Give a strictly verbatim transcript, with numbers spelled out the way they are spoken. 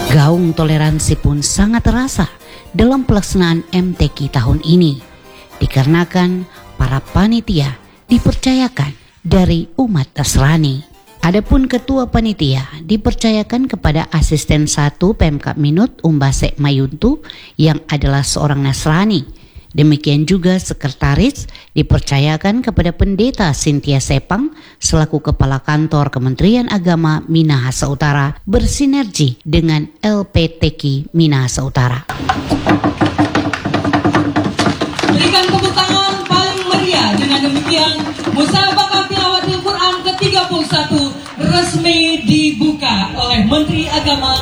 Gaung toleransi pun sangat terasa dalam pelaksanaan M T Q tahun ini, dikarenakan para panitia dipercayakan dari umat Nasrani. Adapun ketua panitia dipercayakan kepada asisten satu Pemkab Minut Umbasek Mayuntu yang adalah seorang Nasrani. Demikian juga sekretaris dipercayakan kepada pendeta Cynthia Sepang selaku kepala kantor Kementerian Agama Minahasa Utara bersinergi dengan L P T Q Minahasa Utara. Berikan tepuk tangan paling meriah. Dengan demikian musabaqah tilawatil Quran ke tiga puluh satu resmi dibuka oleh Menteri Agama